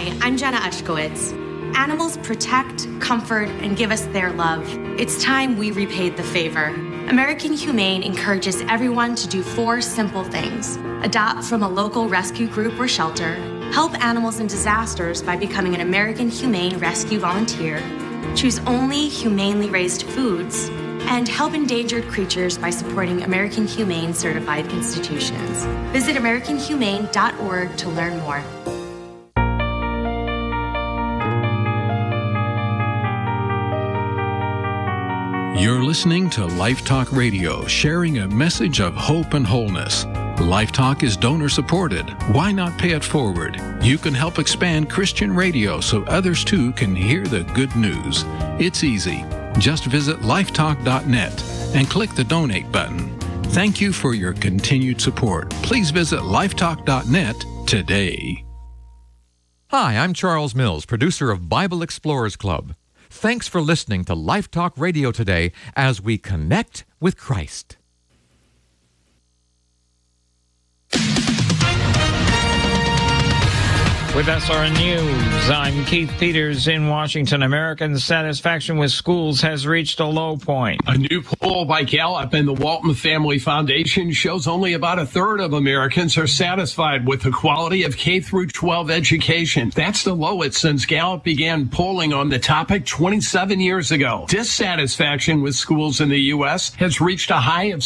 Hi, I'm Jenna Ushkowitz. Animals protect, comfort, and give us their love. It's time we repaid the favor. American Humane encourages everyone to do 4 simple things. Adopt from a local rescue group or shelter, help animals in disasters by becoming an American Humane Rescue Volunteer, choose only humanely raised foods, and help endangered creatures by supporting American Humane certified institutions. Visit AmericanHumane.org to learn more. You're listening to Life Talk Radio, sharing a message of hope and wholeness. Life Talk is donor supported. Why not pay it forward? You can help expand Christian radio so others too can hear the good news. It's easy. Just visit lifetalk.net and click the donate button. Thank you for your continued support. Please visit lifetalk.net today. Hi, I'm Charles Mills, producer of Bible Explorers Club. Thanks for listening to Life Talk Radio today as we connect with Christ. With SRN News, I'm Keith Peters in Washington. American satisfaction with schools has reached a low point. A new poll by Gallup and the Walton Family Foundation shows only about a third of Americans are satisfied with the quality of K-12 education. That's the lowest since Gallup began polling on the topic 27 years ago. Dissatisfaction with schools in the U.S. has reached a high of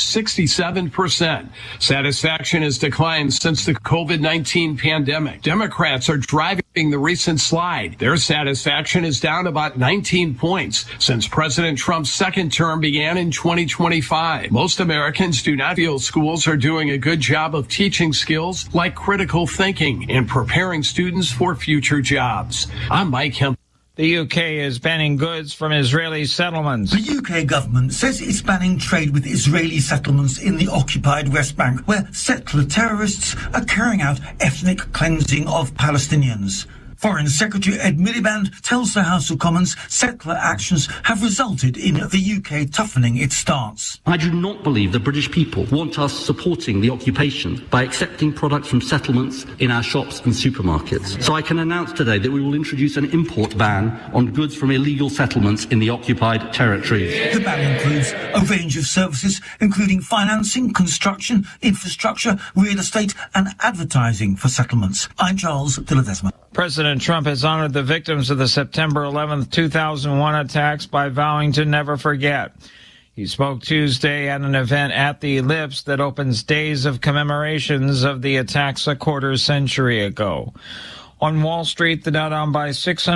67%. Satisfaction has declined since the COVID-19 pandemic. Democrats are driving the recent slide. Their satisfaction is down about 19 points since President Trump's second term began in 2025. Most Americans do not feel schools are doing a good job of teaching skills like critical thinking and preparing students for future jobs. I'm Mike Hemp. The UK is banning goods from Israeli settlements. The UK government says it's banning trade with Israeli settlements in the occupied West Bank, where settler terrorists are carrying out ethnic cleansing of Palestinians. Foreign Secretary Ed Miliband tells the House of Commons settler actions have resulted in the UK toughening its stance. I do not believe the British people want us supporting the occupation by accepting products from settlements in our shops and supermarkets. So I can announce today that we will introduce an import ban on goods from illegal settlements in the occupied territories. The ban includes a range of services, including financing, construction, infrastructure, real estate and advertising for settlements. I'm Charles de Ledesma. President Trump has honored the victims of the September 11th, 2001 attacks by vowing to never forget. He spoke Tuesday at an event at the Ellipse that opens days of commemorations of the attacks a quarter century ago. On Wall Street, the Dow down by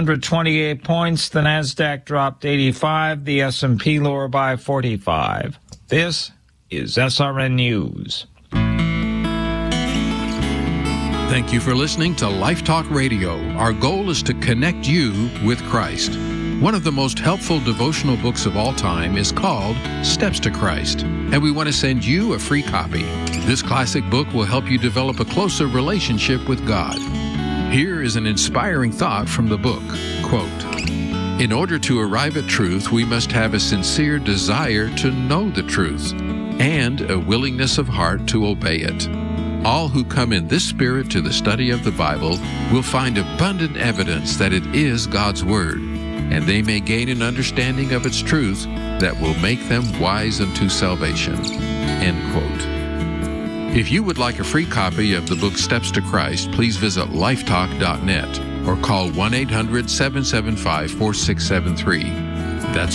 628 points, the Nasdaq dropped 85, the S&P lower by 45. This is SRN News. Thank you for listening to Life Talk Radio. Our goal is to connect you with Christ. One of the most helpful devotional books of all time is called Steps to Christ, and we want to send you a free copy. This classic book will help you develop a closer relationship with God. Here is an inspiring thought from the book. Quote, "In order to arrive at truth, we must have a sincere desire to know the truth and a willingness of heart to obey it. All who come in this spirit to the study of the Bible will find abundant evidence that it is God's Word, and they may gain an understanding of its truth that will make them wise unto salvation." End quote. If you would like a free copy of the book Steps to Christ, please visit lifetalk.net or call 1-800-775-4673. That's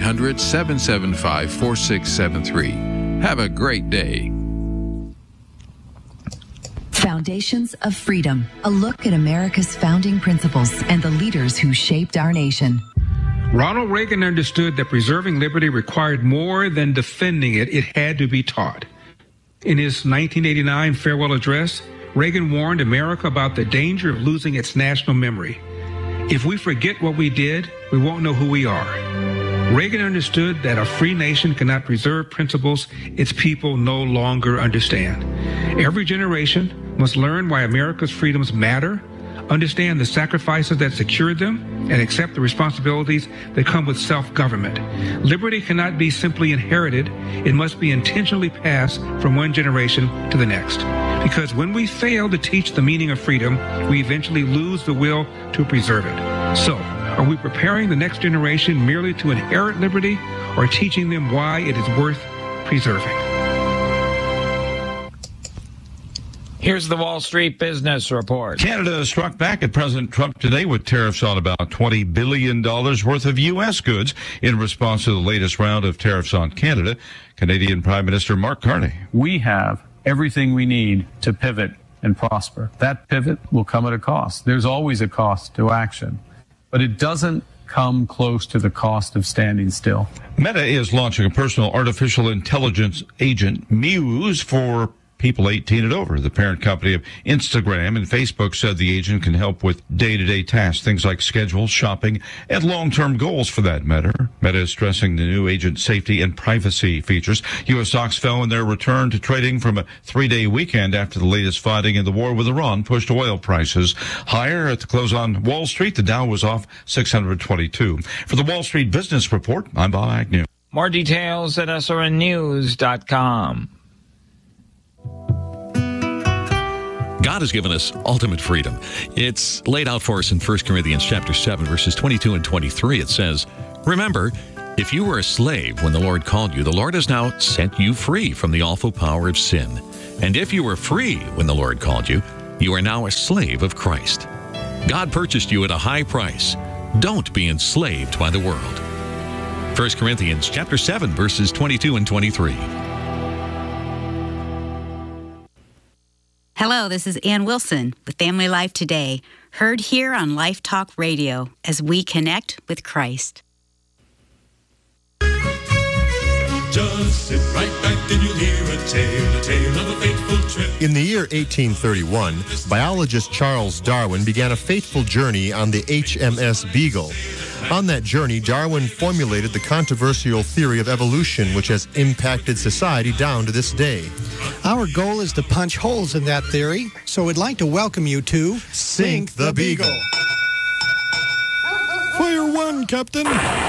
1-800-775-4673. Have a great day. Foundations of Freedom, a look at America's founding principles and the leaders who shaped our nation. Ronald Reagan understood that preserving liberty required more than defending it. It had to be taught. In his 1989 farewell address, Reagan warned America about the danger of losing its national memory. If we forget what we did, we won't know who we are. Reagan understood that a free nation cannot preserve principles its people no longer understand. Every generation must learn why America's freedoms matter, understand the sacrifices that secured them, and accept the responsibilities that come with self-government. Liberty cannot be simply inherited. It must be intentionally passed from one generation to the next. Because when we fail to teach the meaning of freedom, we eventually lose the will to preserve it. So, are we preparing the next generation merely to inherit liberty, or teaching them why it is worth preserving? Here's the Wall Street Business Report. Canada struck back at President Trump today with tariffs on about $20 billion worth of U.S. goods in response to the latest round of tariffs on Canada. Canadian Prime Minister Mark Carney. We have everything we need to pivot and prosper. That pivot will come at a cost. There's always a cost to action, but it doesn't come close to the cost of standing still. Meta is launching a personal artificial intelligence agent, Muse, for people 18 and over. The parent company of Instagram and Facebook said the agent can help with day-to-day tasks, things like schedule, shopping, and long-term goals for that matter. Meta is stressing the new agent's safety and privacy features. U.S. stocks fell in their return to trading from a 3-day weekend after the latest fighting in the war with Iran pushed oil prices higher. At the close on Wall Street, the Dow was off 622. For the Wall Street Business Report, I'm Bob Agnew. More details at srnnews.com. God has given us ultimate freedom. It's laid out for us in 1 Corinthians chapter 7, verses 22 and 23. It says, "Remember, if you were a slave when the Lord called you, the Lord has now set you free from the awful power of sin. And if you were free when the Lord called you, you are now a slave of Christ. God purchased you at a high price. Don't be enslaved by the world." 1 Corinthians chapter 7, verses 22 and 23. Hello, this is Ann Wilson with Family Life Today, heard here on Life Talk Radio as we connect with Christ. Just sit right back and you'll hear a tale of a fateful trip. In the year 1831, biologist Charles Darwin began a fateful journey on the HMS Beagle. On that journey, Darwin formulated the controversial theory of evolution, which has impacted society down to this day. Our goal is to punch holes in that theory, so we'd like to welcome you to Sink the Beagle. Fire one, Captain.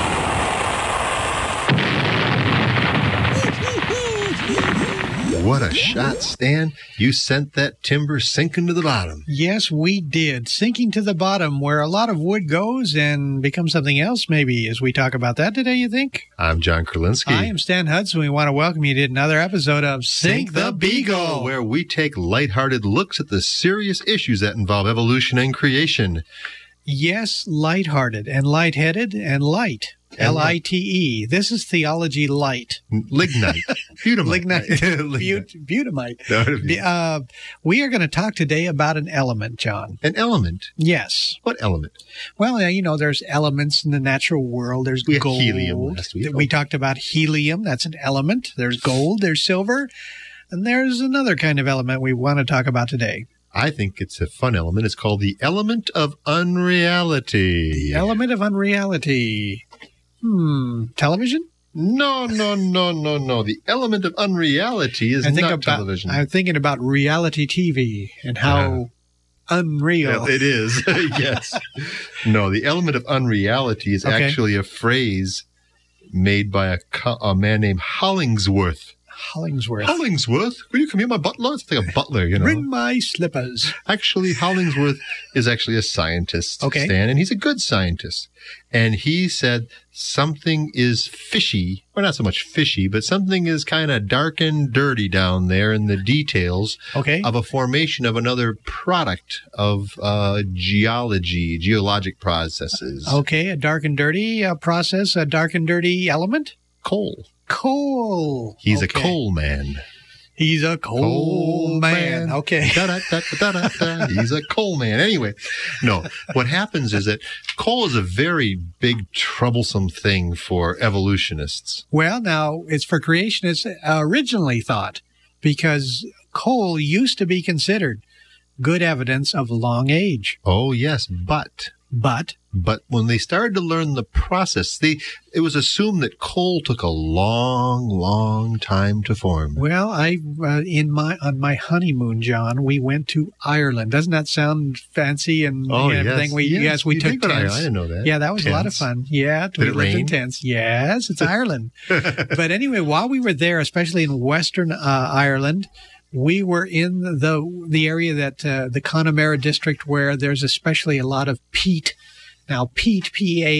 What a shot, Stan. You sent that timber sinking to the bottom. Yes, we did. Sinking to the bottom, where a lot of wood goes and becomes something else, maybe, as we talk about that today, you think? I'm John Kurlinski. I am Stan Hudson. We want to welcome you to another episode of Sink the Beagle, where we take lighthearted looks at the serious issues that involve evolution and creation. Yes, lighthearted and lightheaded and light. L-I-T-E. This is theology light. Lignite. Butamite. Butamite. We are going to talk today about an element, John. An element? Yes. What element? Well, you know, there's elements in the natural world. There's gold. Helium last week. We talked about helium. That's an element. There's gold. There's silver. And there's another kind of element we want to talk about today. I think it's a fun element. It's called the element of unreality. The element of unreality. Television? No. The element of unreality is not television. I'm thinking about reality TV and how unreal. It is, yes. No, the element of unreality is actually a phrase made by a man named Hollingsworth. Hollingsworth? Will you come here, my butler? It's like a butler, you know. Bring my slippers. Actually, Hollingsworth is actually a scientist, Stan, and he's a good scientist. And he said something is fishy, or not so much fishy, but something is kind of dark and dirty down there in the details of a formation of another product of geologic processes. Okay, a dark and dirty process, a dark and dirty element? Coal. He's a coal man. He's a coal man. Okay. He's a coal man. Anyway, no. What happens is that coal is a very big, troublesome thing for evolutionists. Well, now, it's for creationists originally thought, because coal used to be considered good evidence of long age. Oh, yes, but when they started to learn the process, it was assumed that coal took a long, long time to form. Well, on my honeymoon, John, we went to Ireland. Doesn't that sound fancy and everything? Yes, we took tents. I didn't know that. Yeah, that was a lot of fun. Yeah, we lived in tents. Yes, it's Ireland. But anyway, while we were there, especially in Western Ireland, we were in the area that the Connemara district where there's especially a lot of peat. Now, peat,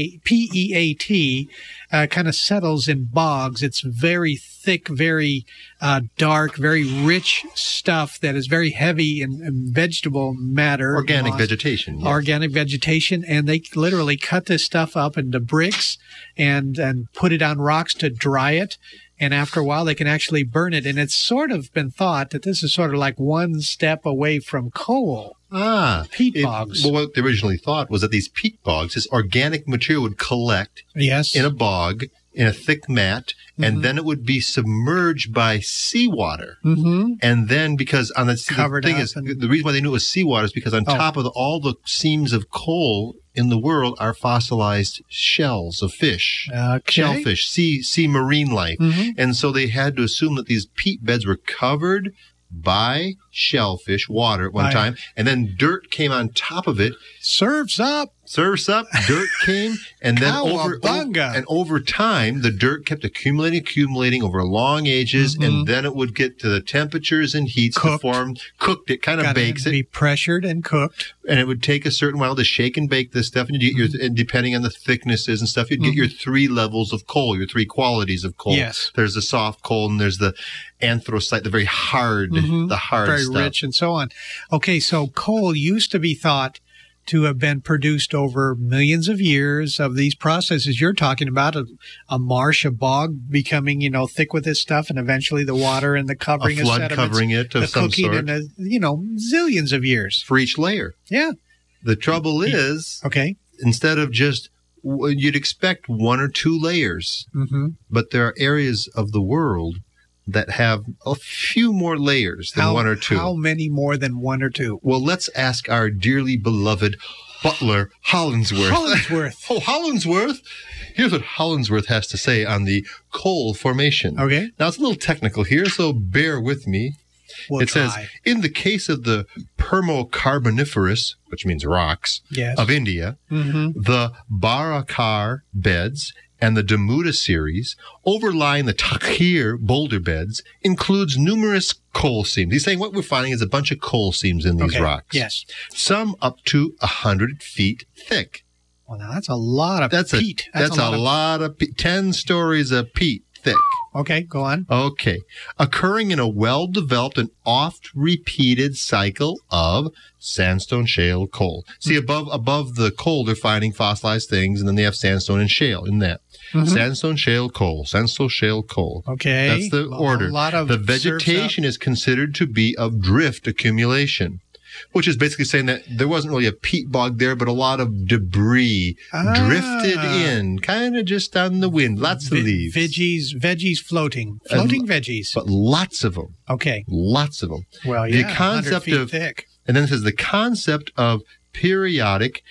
P-E-A-T, kind of settles in bogs. It's very thick, very dark, very rich stuff that is very heavy in vegetable matter. Organic vegetation. Yes. Organic vegetation. And they literally cut this stuff up into bricks and put it on rocks to dry it. And after a while, they can actually burn it. And it's sort of been thought that this is sort of like one step away from coal. Peat bogs. Well, what they originally thought was that these peat bogs, this organic material would collect in a bog, in a thick mat, and then it would be submerged by seawater. And then because on the thing is, the reason why they knew it was seawater is because on top of all the seams of coal in the world are fossilized shells of fish, shellfish, sea marine life. And so they had to assume that these peat beds were covered by shellfish, water at one time, and then dirt came on top of it. Surf's up. Dirt came, and then over time, the dirt kept accumulating over long ages, and then it would get to the temperatures and heats to form. Cooked it, kind of bakes it. Be pressured and cooked, and it would take a certain while to shake and bake this stuff, and you get and depending on the thicknesses and stuff, you'd get your 3 levels of coal, your 3 qualities of coal. Yes, there's the soft coal, and there's the anthracite, the very hard, the hard very stuff. Rich and so on. Okay, so coal used to be thought to have been produced over millions of years of these processes you're talking about, a marsh, a bog becoming, thick with this stuff, and eventually the water and the covering of sediments, covering it of some sort. And zillions of years. For each layer. Yeah. The trouble is, instead of just, you'd expect 1 or 2 layers, but there are areas of the world that have a few more layers than 1 or 2. How many more than 1 or 2? Well, let's ask our dearly beloved butler, Hollingsworth. Hollingsworth! Here's what Hollingsworth has to say on the coal formation. Okay. Now, it's a little technical here, so bear with me. We'll try. Says, in the case of the Permo-Carboniferous, which means rocks, of India, the Barakar beds and the Damuda series, overlying the Takhir boulder beds, includes numerous coal seams. He's saying what we're finding is a bunch of coal seams in these rocks. Yes. Some up to 100 feet thick. Well, now that's a lot of peat. That's a lot of peat. 10 stories of peat thick. Okay, go on. Okay. Occurring in a well-developed and oft-repeated cycle of sandstone, shale, coal. See, above the coal, they're finding fossilized things, and then they have sandstone and shale in that. Sandstone, shale, coal. Sandstone, shale, coal. Okay. That's the order. The vegetation is considered to be of drift accumulation, which is basically saying that there wasn't really a peat bog there, but a lot of debris drifted in, kind of just on the wind. Lots of leaves. Veggies floating veggies. But lots of them. Okay. Lots of them. Well, the concept 100 feet thick. And then it says the concept of periodic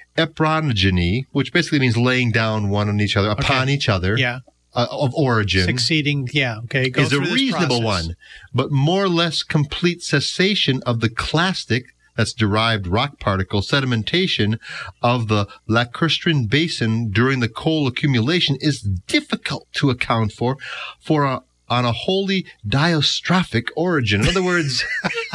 epronogeny, which basically means laying down one on each other, upon each other. Yeah. Of origin. Succeeding, is a reasonable one, but more or less complete cessation of the clastic, that's derived rock particle sedimentation of the lacustrine basin during the coal accumulation is difficult to account for on a wholly diastrophic origin. In other words...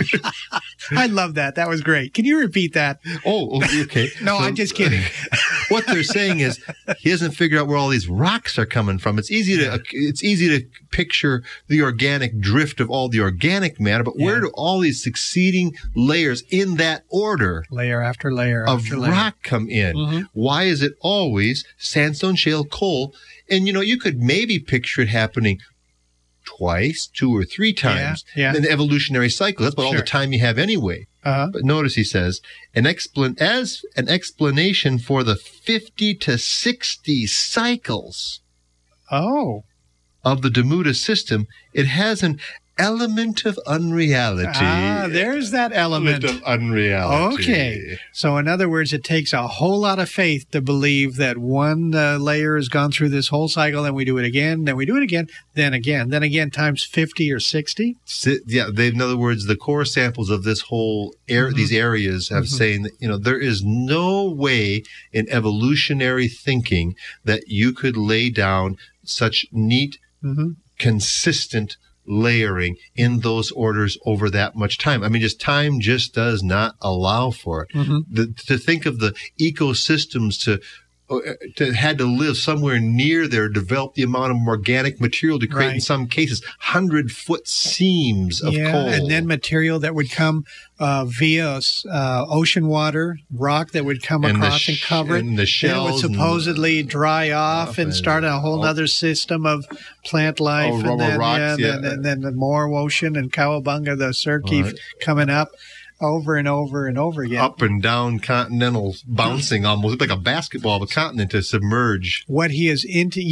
I love that. That was great. Can you repeat that? Oh, okay. No, I'm just kidding. What they're saying is he hasn't figured out where all these rocks are coming from. It's easy to picture the organic drift of all the organic matter, but where do all these succeeding layers in that order, layer after layer of rock come in? Why is it always sandstone, shale, coal? And you could maybe picture it happening twice, 2 or 3 times in the evolutionary cycle. That's about all the time you have anyway. But notice he says, as an explanation for the 50 to 60 cycles of the Damuda system, it has an element of unreality. There's that element of unreality. Okay. So in other words, it takes a whole lot of faith to believe that one layer has gone through this whole cycle, then we do it again, then we do it again, then again, times 50 or 60? Yeah. In other words, the core samples of this whole these areas have saying that, there is no way in evolutionary thinking that you could lay down such neat, consistent layering in those orders over that much time. I mean, time just does not allow for it. Mm-hmm. To think of the ecosystems had to live somewhere near there, develop the amount of organic material to create, in some cases, 100-foot seams of coal. And then material that would come via ocean water, rock that would come across and cover it. And the shells. It would supposedly dry off and start a whole other system of plant life. And then more ocean and Cowabunga, the Surkey coming up. Over and over and over again. Up and down continental bouncing almost like a basketball of a continent to submerge. What he is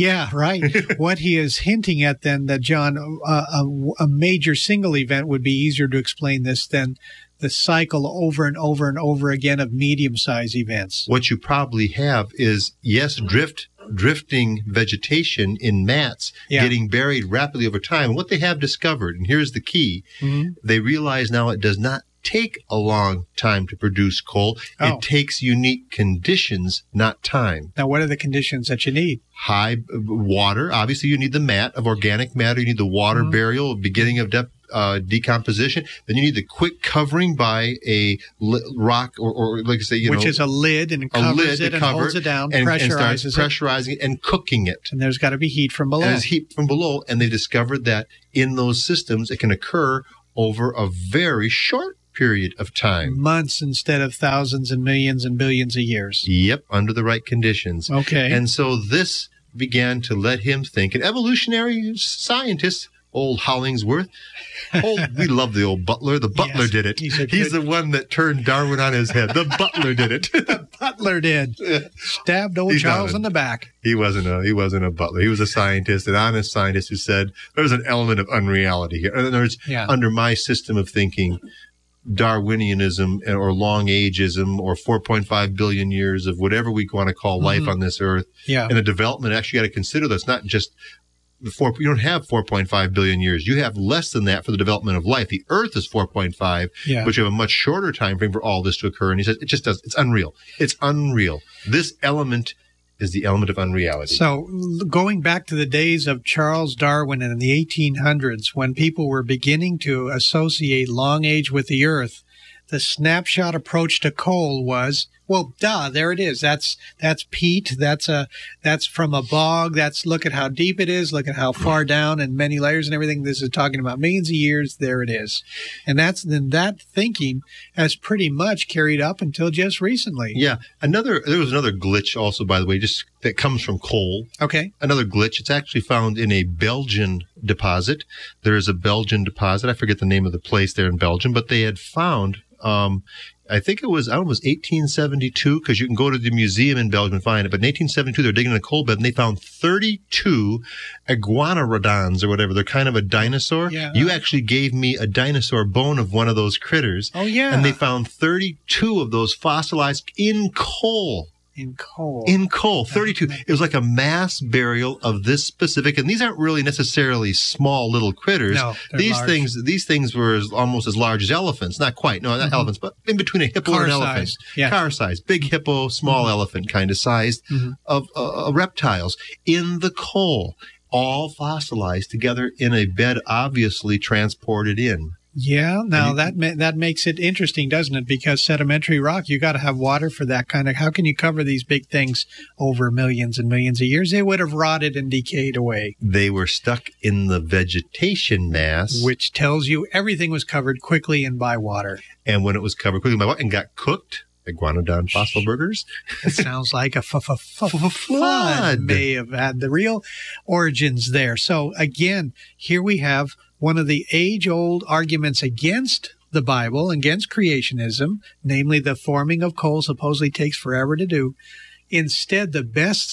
What he is hinting at then, that John, a major single event would be easier to explain this than the cycle over and over and over again of medium-sized events. What you probably have is, drifting vegetation in mats getting buried rapidly over time. And what they have discovered, and here's the key, they realize now it does not take a long time to produce coal. It takes unique conditions, not time. Now, what are the conditions that you need? High water. Obviously, you need the mat of organic matter. You need the water burial, beginning of decomposition. Then you need the quick covering by a rock or like I say, which is a lid and covers it and holds it down, and starts pressurizing it and cooking it. And there's got to be heat from below. And there's heat from below, and they discovered that in those systems, it can occur over a very short period of time. Months instead of thousands and millions and billions of years. Yep, under the right conditions. Okay. And so this began to let him think. And evolutionary scientists, old Hollingsworth, we love the old Butler. The Butler did it. He's the one that turned Darwin on his head. The Butler did it. The Butler did. Stabbed old Charles in the back. He wasn't a Butler. He was a scientist, an honest scientist who said there's an element of unreality here. In other words, under my system of thinking, Darwinianism or long ageism or 4.5 billion years of whatever we want to call life on this earth. Yeah. And the development, actually got to consider that's not just you don't have 4.5 billion years. You have less than that for the development of life. The earth is 4.5, but you have a much shorter time frame for all this to occur. And he says it's unreal. It's unreal. This element is the element of unreality. So going back to the days of Charles Darwin in the 1800s, when people were beginning to associate long age with the earth, the snapshot approach to coal was, well, there it is. That's peat. That's from a bog. Look at how deep it is. Look at how far down and many layers and everything. This is talking about millions of years. There it is. And that thinking has pretty much carried up until just recently. Yeah. There was another glitch also, by the way, just that comes from coal. Okay. Another glitch. It's actually found in a Belgian deposit. There is a Belgian deposit. I forget the name of the place there in Belgium, but they had found, I think it was 1872, because you can go to the museum in Belgium and find it. But in 1872, they're digging in a coal bed and they found 32 iguanodons or whatever. They're kind of a dinosaur. Yeah. You actually gave me a dinosaur bone of one of those critters. Oh, yeah. And they found 32 of those fossilized in coal. In coal. 32. It was like a mass burial of this specific, and these aren't really necessarily small little critters. No, these things were almost as large as elephants. Not quite. No, not elephants, but in between a hippo and an elephant. Yeah. Car size. Big hippo, small elephant kind of sized of reptiles in the coal, all fossilized together in a bed, obviously transported in. Yeah, now that makes it interesting, doesn't it? Because sedimentary rock, you got to have water for that kind of. How can you cover these big things over millions and millions of years? They would have rotted and decayed away. They were stuck in the vegetation mass, which tells you everything was covered quickly and by water. And when it was covered quickly by water and got cooked, iguanodon fossil burgers. It sounds like a flood may have had the real origins there. So again, here we have one of the age-old arguments against the Bible, against creationism, namely the forming of coal supposedly takes forever to do. Instead, the best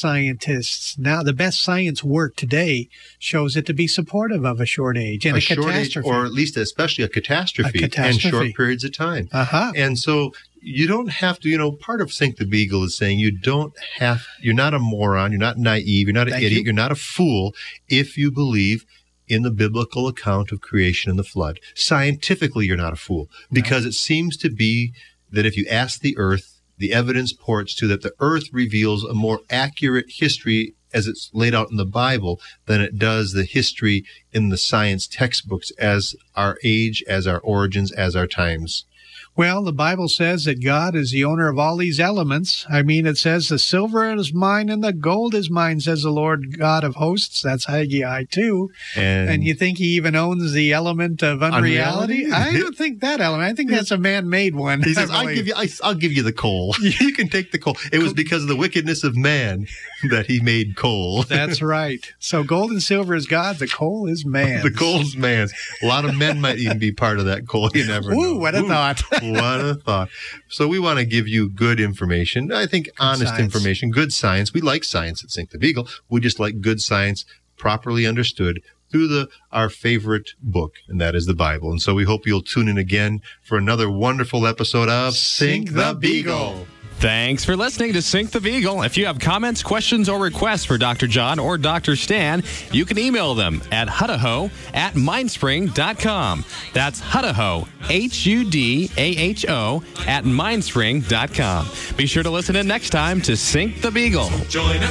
science work today shows it to be supportive of a short age and a catastrophe. Or at least especially a catastrophe. And short periods of time. And so you don't have to, part of Sink the Beagle is saying you're not a moron, you're not naive, you're not an idiot, you're not a fool if you believe in the biblical account of creation and the flood. Scientifically, you're not a fool, because it seems to be that if you ask the earth, the evidence ports to that the earth reveals a more accurate history as it's laid out in the Bible than it does the history in the science textbooks as our age, as our origins, as our times. Well, the Bible says that God is the owner of all these elements. I mean, it says the silver is mine and the gold is mine, says the Lord God of hosts. That's Haggai 2. And you think he even owns the element of unreality? I don't think that element. I think that's a man-made one. He says, I'll give you the coal. You can take the coal. It was because of the wickedness of man that he made coal. That's right. So gold and silver is God. The coal is man's. The coal's man's. A lot of men might even be part of that coal. You never know. Ooh, what a thought. What a thought. So we want to give you good information. I think honest information, good science. We like science at Sink the Beagle. We just like good science properly understood through our favorite book, and that is the Bible. And so we hope you'll tune in again for another wonderful episode of Sink the Beagle. Thanks for listening to Sink the Beagle. If you have comments, questions, or requests for Dr. John or Dr. Stan, you can email them at hudaho@mindspring.com. That's Hudaho, HUDAHO @mindspring.com. Be sure to listen in next time to Sink the Beagle. Join us.